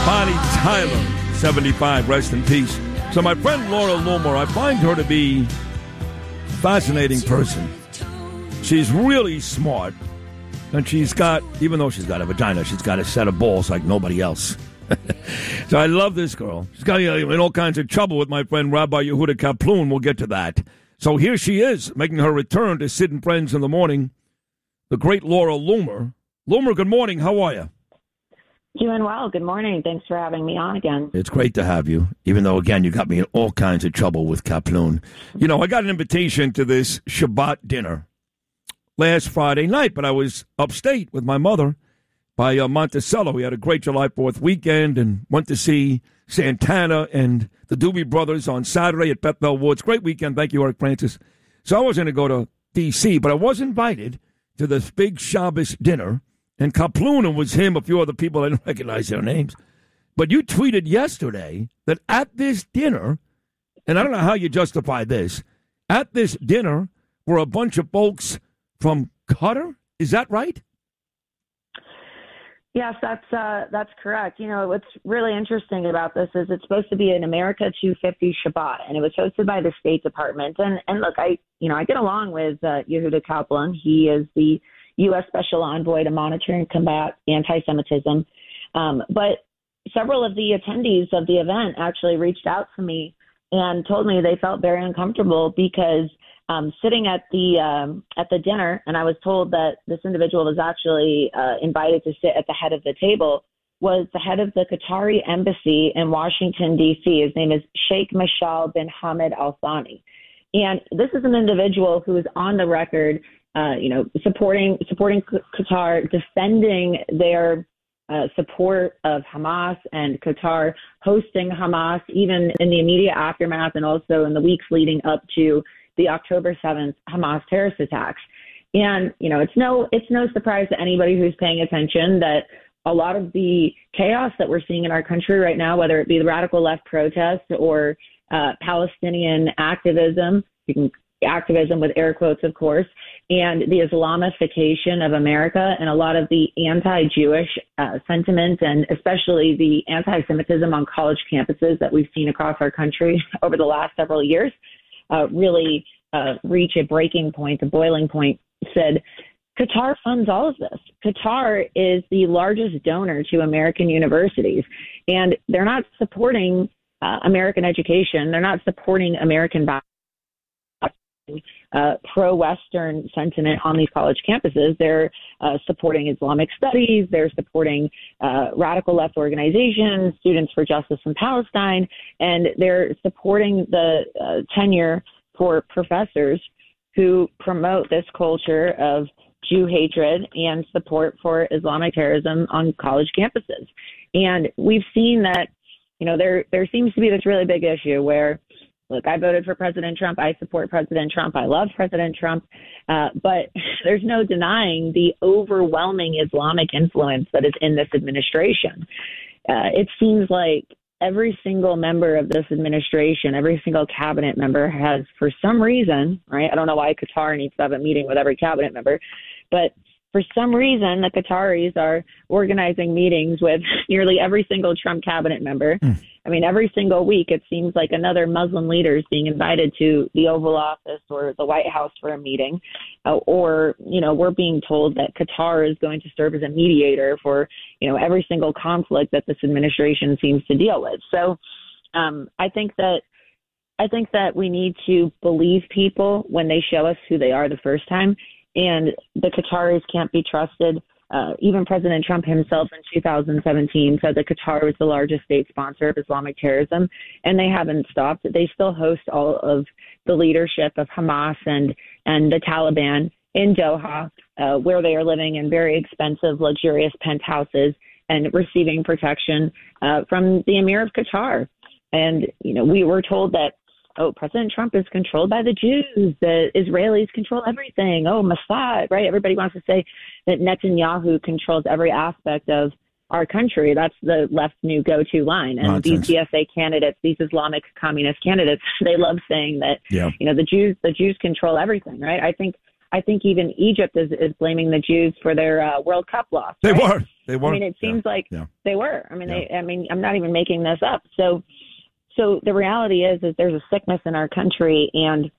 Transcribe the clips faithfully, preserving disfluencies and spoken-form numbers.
Bonnie Tyler, seventy-five, rest in peace. So my friend Laura Loomer, I find her to be a fascinating person. She's really smart, and she's got, even though she's got a vagina, she's got a set of balls like nobody else. So I love this girl. She's got in all kinds of trouble with my friend Rabbi Yehuda Kaplan. We'll get to that. So here she is, making her return to Sid and Friends in the Morning, the great Laura Loomer. Loomer, good morning. How are you? Doing well. Good morning. Thanks for having me on again. It's great to have you, even though, again, you got me in all kinds of trouble with Kaplan. You know, I got an invitation to this Shabbat dinner last Friday night, but I was upstate with my mother by uh, Monticello. We had a great July fourth weekend and went to see Santana and the Doobie Brothers on Saturday at Bethel Woods. Great weekend. Thank you, Eric Francis. So I was going to go to D C, but I was invited to this big Shabbos dinner. And Kaplan was him, a few other people, I didn't recognize their names. But you tweeted yesterday that at this dinner, and I don't know how you justify this, at this dinner were a bunch of folks from Qatar. Is that right? Yes, that's uh, that's correct. You know, what's really interesting about this is it's supposed to be an America two fifty Shabbat, and it was hosted by the State Department. And and look, I you know I get along with uh, Yehuda Kaplan. He is the U S Special Envoy to monitor and combat anti-Semitism. Um, but several of the attendees of the event actually reached out to me and told me they felt very uncomfortable because um, sitting at the um, at the dinner, and I was told that this individual was actually uh, invited to sit at the head of the table, was the head of the Qatari embassy in Washington, D C. His name is Sheikh Mashal bin Hamad Al Thani. And this is an individual who is on the record Uh, you know, supporting supporting Qatar, defending their uh, support of Hamas and Qatar hosting Hamas, even in the immediate aftermath and also in the weeks leading up to the October seventh Hamas terrorist attacks. And, you know, it's no it's no surprise to anybody who's paying attention that a lot of the chaos that we're seeing in our country right now, whether it be the radical left protests or uh, Palestinian activism, you can activism with air quotes, of course, and the Islamification of America and a lot of the anti-Jewish uh, sentiment and especially the anti-Semitism on college campuses that we've seen across our country over the last several years uh, really uh, reach a breaking point, a boiling point. Said Qatar funds all of this. Qatar is the largest donor to American universities, and they're not supporting uh, American education. They're not supporting American values. Uh, pro-Western sentiment on these college campuses. They're uh, supporting Islamic studies. They're supporting uh, radical left organizations, Students for Justice in Palestine, and they're supporting the uh, tenure for professors who promote this culture of Jew hatred and support for Islamic terrorism on college campuses. And we've seen that, you know, there there seems to be this really big issue where, look, I voted for President Trump. I support President Trump. I love President Trump. Uh, but there's no denying the overwhelming Islamic influence that is in this administration. Uh, it seems like every single member of this administration, every single cabinet member has, for some reason, right? I don't know why Qatar needs to have a meeting with every cabinet member, but for some reason, the Qataris are organizing meetings with nearly every single Trump cabinet member. Mm. I mean, every single week, it seems like another Muslim leader is being invited to the Oval Office or the White House for a meeting. Uh, or, you know, we're being told that Qatar is going to serve as a mediator for, you know, every single conflict that this administration seems to deal with. So um, I think that I think that we need to believe people when they show us who they are the first time. And the Qataris can't be trusted. Uh, even President Trump himself in two thousand seventeen said that Qatar was the largest state sponsor of Islamic terrorism, and they haven't stopped. They still host all of the leadership of Hamas and, and the Taliban in Doha, uh, where they are living in very expensive, luxurious penthouses and receiving protection uh, from the Emir of Qatar. And, you know, we were told that, oh, President Trump is controlled by the Jews. The Israelis control everything. Oh, Mossad, right? Everybody wants to say that Netanyahu controls every aspect of our country. That's the left's new go-to line. And Nonsense. These D S A candidates, these Islamic communist candidates, they love saying that, yeah. you know, the Jews, the Jews control everything, right? I think, I think even Egypt is, is blaming the Jews for their uh, World Cup loss. They right? were. They were. I mean, it seems yeah. like yeah. they were. I mean, yeah. they. I mean, I'm not even making this up. So, so the reality is, is there's a sickness in our country, and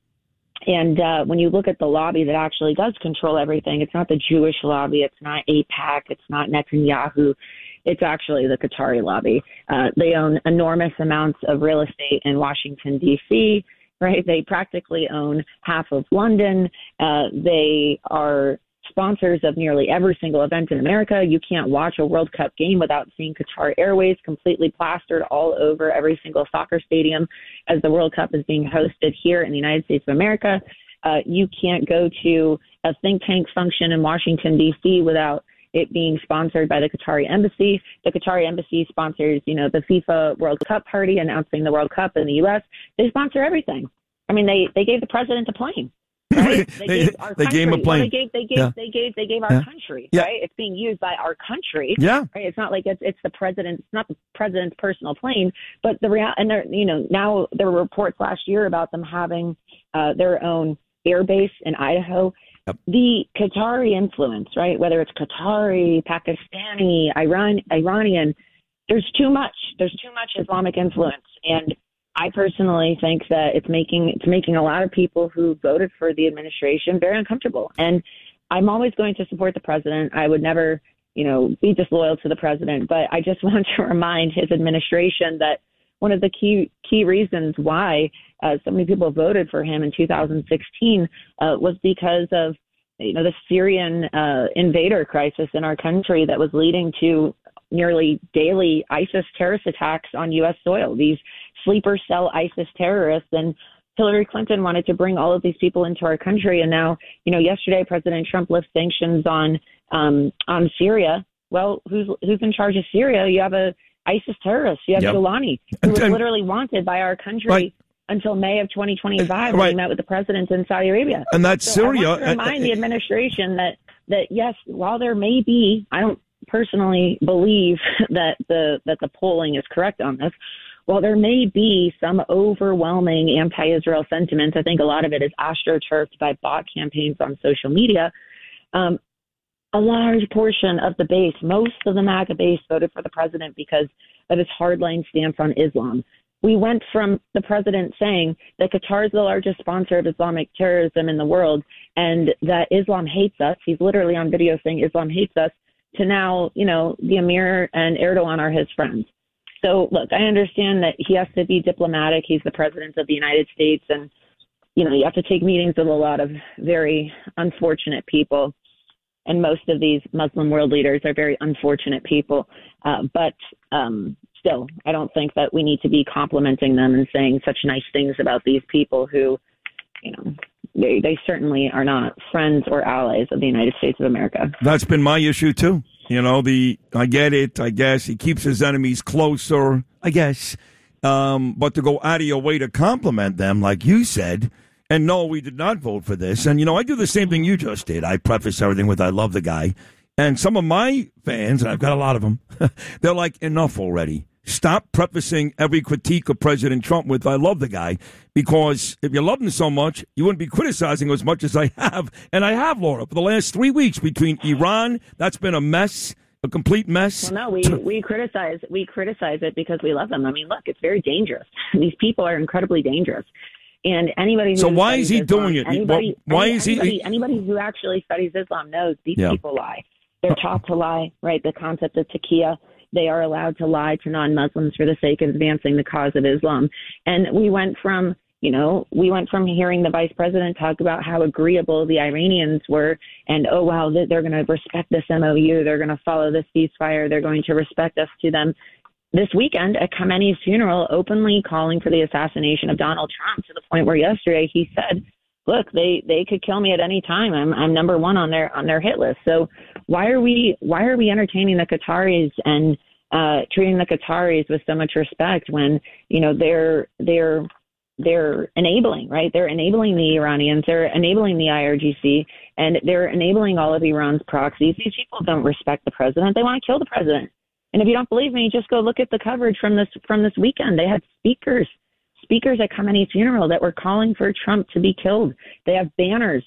and uh, when you look at the lobby that actually does control everything, it's not the Jewish lobby, it's not AIPAC, it's not Netanyahu. It's actually the Qatari lobby. Uh, they own enormous amounts of real estate in Washington, D C, right? They practically own half of London. Uh, they are sponsors of nearly every single event in America. You can't watch a World Cup game without seeing Qatar Airways completely plastered all over every single soccer stadium as the World Cup is being hosted here in the United States of America. Uh, you can't go to a think tank function in Washington, D C without it being sponsored by the Qatari embassy. The Qatari embassy sponsors, you know, the FIFA World Cup party announcing the World Cup in the U S. They sponsor everything. I mean, they, they gave the president a plane. Right? They, they, gave our they gave him a plane. Well, they gave they gave yeah. they gave they gave our yeah. country. Yeah. Right? It's being used by our country. Yeah. Right? It's not like it's it's the president. It's not the president's personal plane. But the real and there, you know, now there were reports last year about them having uh, their own air base in Idaho. Yep. The Qatari influence, right? Whether it's Qatari, Pakistani, Iran, Iranian, there's too much. There's too much Islamic influence, and I personally think that it's making it's making a lot of people who voted for the administration very uncomfortable. And I'm always going to support the president. I would never, you know, be disloyal to the president. But I just want to remind his administration that one of the key key reasons why uh, so many people voted for him in two thousand sixteen uh, was because of, you know, the Syrian uh, invader crisis in our country that was leading to nearly daily ISIS terrorist attacks on U S soil. These sleeper cell ISIS terrorists, and Hillary Clinton wanted to bring all of these people into our country. And now, you know, yesterday President Trump lifted sanctions on um, on Syria. Well, who's who's in charge of Syria? You have a ISIS terrorist. You have yep. Golani, who was and, literally wanted by our country right. until May of twenty twenty-five right. when he met with the president in Saudi Arabia. And that's so Syria. I want to remind uh, the administration that, that, yes, while there may be, I don't personally believe that the that the polling is correct on this, while there may be some overwhelming anti-Israel sentiment, I think a lot of it is astroturfed by bot campaigns on social media. Um, a large portion of the base, most of the MAGA base, voted for the president because of his hardline stance on Islam. We went from the president saying that Qatar is the largest sponsor of Islamic terrorism in the world and that Islam hates us. He's literally on video saying Islam hates us, to now, you know, the Emir and Erdogan are his friends. So, look, I understand that he has to be diplomatic. He's the president of the United States. And, you know, you have to take meetings with a lot of very unfortunate people. And most of these Muslim world leaders are very unfortunate people. Uh, but um, still, I don't think that we need to be complimenting them and saying such nice things about these people who, you know, they, they certainly are not friends or allies of the United States of America. That's been my issue, too. You know, the I get it, I guess. He keeps his enemies closer, I guess. Um, but to go out of your way to compliment them, like you said, and no, we did not vote for this. And, you know, I do the same thing you just did. I preface everything with I love the guy. And some of my fans, and I've got a lot of them, they're like, enough already. Stop prefacing every critique of President Trump with I love the guy, because if you love him so much, you wouldn't be criticizing him as much as I have. And I have, Laura, for the last three weeks between Iran, that's been a mess, a complete mess. Well, no, we, we criticize we criticize it because we love them. I mean, look, it's very dangerous. These people are incredibly dangerous. And anybody who So why is he Islam, doing it? Anybody, why any, is he anybody, anybody who actually studies Islam knows these yeah. people lie. They're taught to lie, right? The concept of taqiyya. They are allowed to lie to non-Muslims for the sake of advancing the cause of Islam. And we went from, you know, we went from hearing the vice president talk about how agreeable the Iranians were and, oh, wow, they're going to respect this M O U. They're going to follow this ceasefire. They're going to respect us to them. This weekend at Khamenei's funeral, openly calling for the assassination of Donald Trump, to the point where yesterday he said, look, they, they could kill me at any time. I'm I'm number one on their on their hit list. So why are we why are we entertaining the Qataris and uh, treating the Qataris with so much respect when, you know, they're they're they're enabling, right? They're enabling the Iranians, they're enabling the I R G C, and they're enabling all of Iran's proxies. These people don't respect the president. They want to kill the president. And if you don't believe me, just go look at the coverage from this from this weekend. They had speakers. Speakers at Khamenei's funeral that were calling for Trump to be killed. They have banners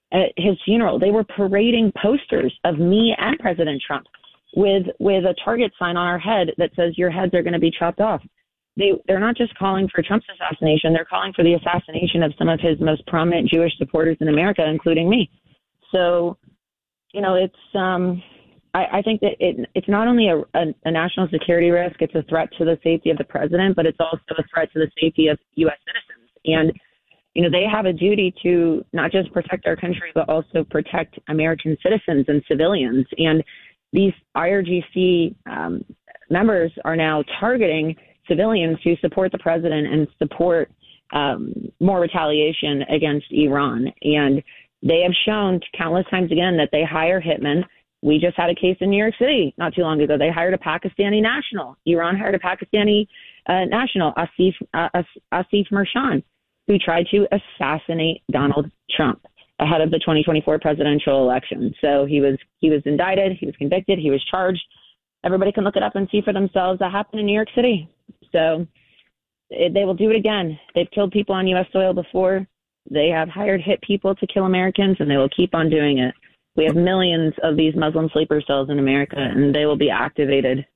at his funeral. They were parading posters of me and President Trump with with a target sign on our head that says your heads are going to be chopped off. They, they're not just calling for Trump's assassination. They're calling for the assassination of some of his most prominent Jewish supporters in America, including me. So, you know, it's um, I, I think that it, it's not only a, a, a national security risk, it's a threat to the safety of the president, but it's also a threat to the safety of U S citizens. And, you know, they have a duty to not just protect our country, but also protect American citizens and civilians. And these I R G C um, members are now targeting civilians who support the president and support um, more retaliation against Iran. And they have shown countless times again that they hire hitmen. We just had a case in New York City not too long ago. They hired a Pakistani national. Iran hired a Pakistani uh, national, Asif, uh, Asif Mirshan, who tried to assassinate Donald Trump ahead of the twenty twenty-four presidential election. So he was he was indicted, he was convicted, he was charged. Everybody can look it up and see for themselves. That happened in New York City. So it, they will do it again. They've killed people on U S soil before. They have hired hit people to kill Americans, and they will keep on doing it. We have millions of these Muslim sleeper cells in America, and they will be activated.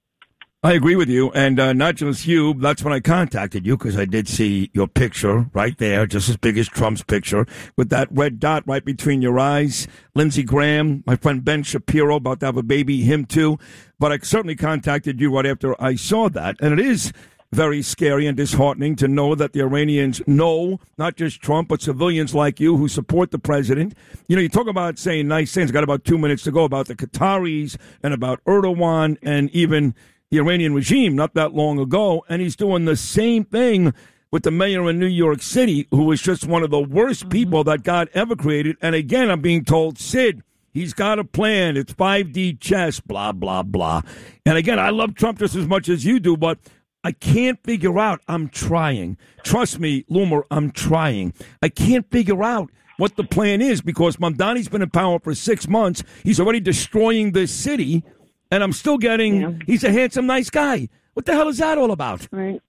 I agree with you, and uh, not just you. That's when I contacted you, because I did see your picture right there, just as big as Trump's picture, with that red dot right between your eyes. Lindsey Graham, my friend Ben Shapiro, about to have a baby, him too. But I certainly contacted you right after I saw that, and it is very scary and disheartening to know that the Iranians know not just Trump, but civilians like you who support the president. You know, you talk about saying nice things. Got about two minutes to go about the Qataris and about Erdogan and even the Iranian regime not that long ago. And he's doing the same thing with the mayor in New York City, who was just one of the worst people that God ever created. And again, I'm being told, Sid, he's got a plan. It's five D chess, blah, blah, blah. And again, I love Trump just as much as you do, but I can't figure out. I'm trying. Trust me, Loomer, I'm trying. I can't figure out what the plan is, because Mamdani's been in power for six months. He's already destroying this city, and I'm still getting, yeah. He's a handsome, nice guy. What the hell is that all about? Right.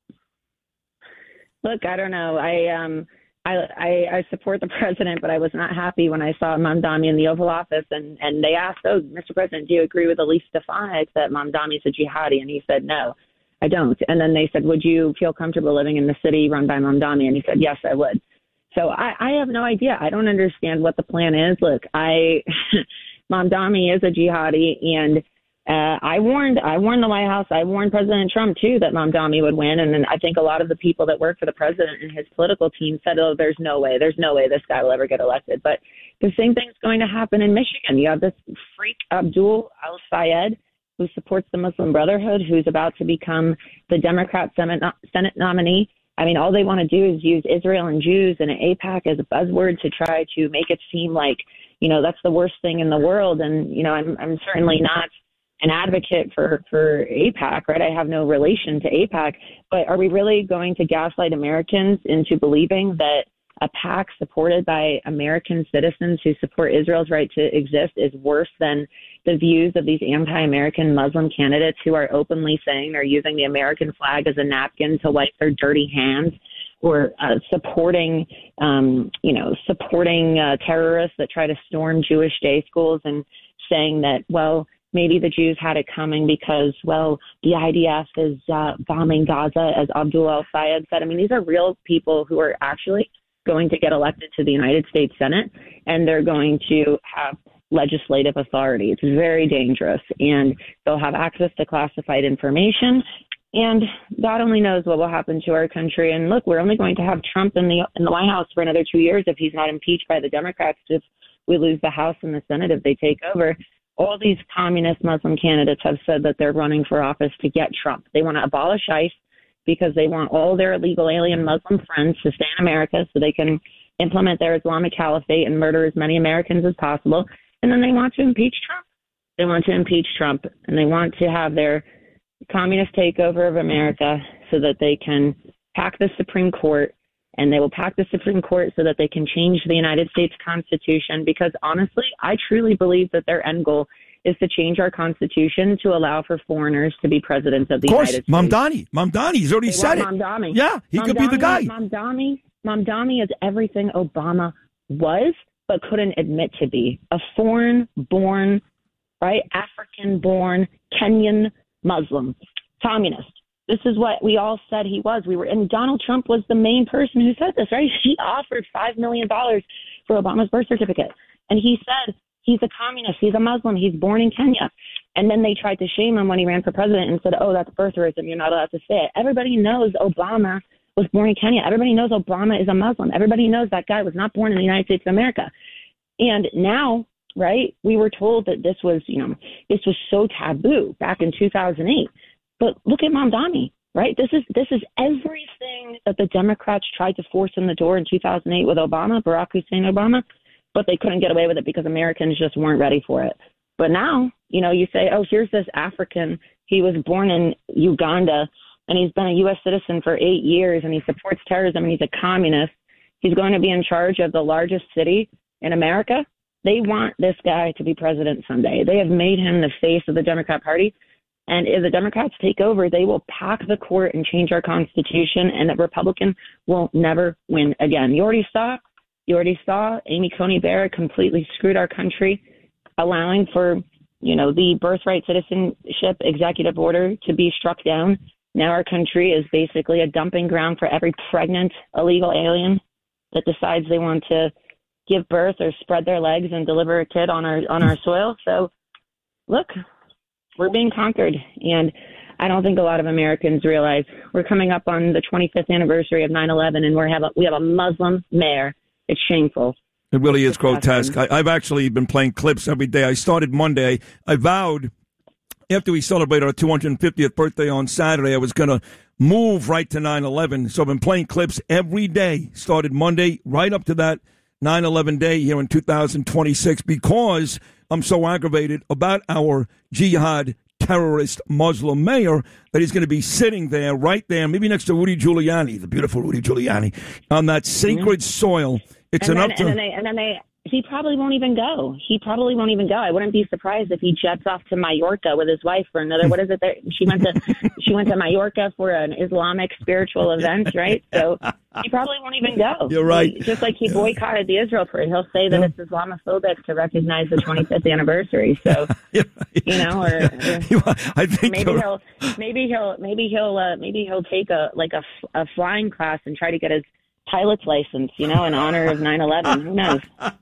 Look, I don't know. I um, I, I I support the president, but I was not happy when I saw Mamdani in the Oval Office, and, and they asked, oh, Mister President, do you agree with Elise Stefanik that Mamdani's a jihadi? And he said, no. I don't. And then they said, would you feel comfortable living in the city run by Mamdani? And he said, yes, I would. So I, I have no idea. I don't understand what the plan is. Look, I Mamdani is a jihadi, and uh, I warned I warned the White House, I warned President Trump, too, that Mamdani would win. And then I think a lot of the people that work for the president and his political team said, oh, there's no way. There's no way this guy will ever get elected. But the same thing's going to happen in Michigan. You have this freak Abdul al-Sayed, who supports the Muslim Brotherhood, who's about to become the Democrat Senate, Senate nominee. I mean, all they want to do is use Israel and Jews and AIPAC as a buzzword to try to make it seem like, you know, that's the worst thing in the world. And, you know, I'm I'm certainly not an advocate for, for AIPAC, right? I have no relation to AIPAC. But are we really going to gaslight Americans into believing that a PAC supported by American citizens who support Israel's right to exist is worse than the views of these anti-American Muslim candidates who are openly saying they're using the American flag as a napkin to wipe their dirty hands, or uh, supporting, um, you know, supporting uh, terrorists that try to storm Jewish day schools, and saying that, well, maybe the Jews had it coming because, well, the I D F is uh, bombing Gaza, as Abdul al-Sayed said. I mean, these are real people who are actually going to get elected to the United States Senate, and they're going to have legislative authority. It's very dangerous, and they'll have access to classified information, and God only knows what will happen to our country. And look, we're only going to have Trump in the in the White House for another two years if he's not impeached by the Democrats, if we lose the House and the Senate, if they take over. All these communist Muslim candidates have said that they're running for office to get Trump. They want to abolish ICE because they want all their illegal alien Muslim friends to stay in America so they can implement their Islamic caliphate and murder as many Americans as possible. And then they want to impeach Trump. They want to impeach Trump, and they want to have their communist takeover of America so that they can pack the Supreme Court, and they will pack the Supreme Court so that they can change the United States Constitution. Because honestly, I truly believe that their end goal is to change our Constitution to allow for foreigners to be presidents of the of course, United States. Mamdani. Mamdani, he's already they said it. Mamdani. Yeah, he Mamdani, could be the guy. Mamdani, Mamdani is everything Obama was, but couldn't admit to be. A foreign-born, right, African-born, Kenyan Muslim, communist. This is what we all said he was. We were, and Donald Trump was the main person who said this, right? He offered five million dollars for Obama's birth certificate. And he said he's a communist, he's a Muslim, he's born in Kenya. And then they tried to shame him when he ran for president and said, oh, that's birtherism, you're not allowed to say it. Everybody knows Obama was born in Kenya. Everybody knows Obama is a Muslim. Everybody knows that guy was not born in the United States of America. And now, right, we were told that this was, you know, this was so taboo back in two thousand eight. But look at Mamdani, right? This is this is everything that the Democrats tried to force in the door in two thousand eight with Obama, Barack Hussein Obama, but they couldn't get away with it because Americans just weren't ready for it. But now, you know, you say, oh, here's this African. He was born in Uganda, and he's been a U S citizen for eight years, and he supports terrorism, and he's a communist. He's going to be in charge of the largest city in America. They want this guy to be president someday. They have made him the face of the Democrat Party. And if the Democrats take over, they will pack the court and change our Constitution, and the Republican will never win again. You already saw, you already saw Amy Coney Barrett completely screwed our country, allowing for, you know, the birthright citizenship executive order to be struck down. Now our country is basically a dumping ground for every pregnant illegal alien that decides they want to give birth or spread their legs and deliver a kid on our on our soil. So, look. We're being conquered, and I don't think a lot of Americans realize we're coming up on the twenty-fifth anniversary of nine eleven, and we have a, we have a Muslim mayor. It's shameful. It really is grotesque. I, I've actually been playing clips every day. I started Monday. I vowed after we celebrated our two hundred fiftieth birthday on Saturday, I was going to move right to nine eleven. So I've been playing clips every day. Started Monday right up to that nine eleven day here in two thousand twenty-six because I'm so aggravated about our jihad terrorist Muslim mayor that he's going to be sitting there, right there, maybe next to Rudy Giuliani, the beautiful Rudy Giuliani, on that sacred mm-hmm. soil. It's and enough then, to... And then, they, and then they... He probably won't even go. He probably won't even go. I wouldn't be surprised if he jets off to Mallorca with his wife for another. What is it? There? She went to she went to Mallorca for an Islamic spiritual event, right? So he probably won't even go. You're right. He, just like he boycotted the Israel parade, he'll say that yeah. it's Islamophobic to recognize the twenty-fifth anniversary. So right. you know, or, or I think maybe he'll maybe he'll maybe he'll uh, maybe he'll take a like a, a flying class and try to get his pilot's license, you know, in honor of nine eleven. Who knows?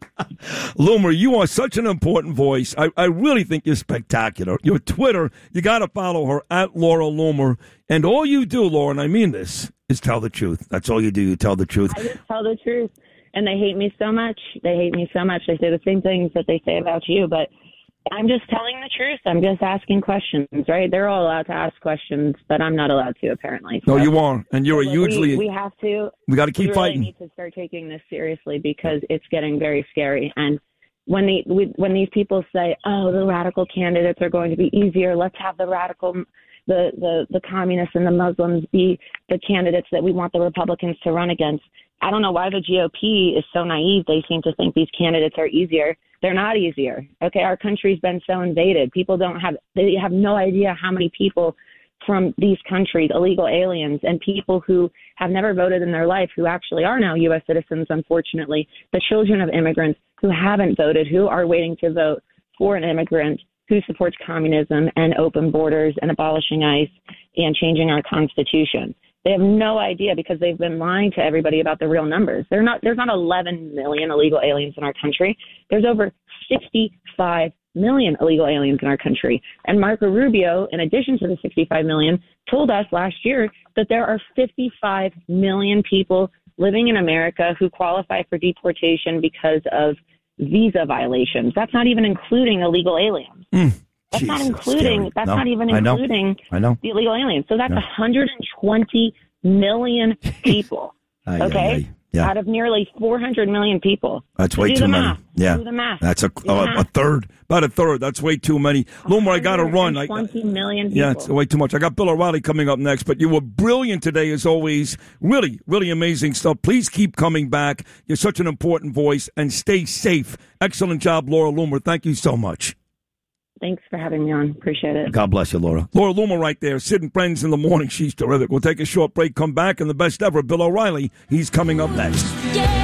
Loomer, you are such an important voice. I, I really think you're spectacular. Your Twitter, you got to follow her at Laura Loomer. And all you do, Laura, and I mean this, is tell the truth. That's all you do. You tell the truth. I just tell the truth. And they hate me so much. They hate me so much. They say the same things that they say about you, but I'm just telling the truth. I'm just asking questions, right? They're all allowed to ask questions, but I'm not allowed to, apparently. So, no, you are, and you're so a hugely... We, we have to... We got to keep we really fighting. We need to start taking this seriously because it's getting very scary. And when, they, we, when these people say, oh, the radical candidates are going to be easier, let's have the radical... The, the, the communists and the Muslims be the candidates that we want the Republicans to run against. I don't know why the G O P is so naive. They seem to think these candidates are easier. They're not easier. Okay, our country's been so invaded. People don't have, they have no idea how many people from these countries, illegal aliens, and people who have never voted in their life, who actually are now U S citizens, unfortunately, the children of immigrants who haven't voted, who are waiting to vote for an immigrant who supports communism and open borders and abolishing ICE and changing our Constitution. They have no idea because they've been lying to everybody about the real numbers. They're not, there's not eleven million illegal aliens in our country. There's over sixty-five million illegal aliens in our country. And Marco Rubio, in addition to the sixty-five million, told us last year that there are fifty-five million people living in America who qualify for deportation because of visa violations. That's not even including illegal aliens. Mm. That's Jesus, not including, scary. that's no, not even I know. including I know. the illegal aliens. So that's no. one hundred twenty million people, aye, okay, aye, aye. Yeah. out of nearly four hundred million people. That's so way do too the many. Math. Yeah. Do the math. That's a, Do the uh, math. a third, about a third. That's way too many. Loomer, I got to run. I, twenty million people. Yeah, it's way too much. I got Bill O'Reilly coming up next, but you were brilliant today as always. Really, really amazing stuff. Please keep coming back. You're such an important voice, and stay safe. Excellent job, Laura Loomer. Thank you so much. Thanks for having me on. Appreciate it. God bless you, Laura. Laura Loomer right there, Sid and Friends in the morning. She's terrific. We'll take a short break, come back, and the best ever, Bill O'Reilly. He's coming up next. Yeah.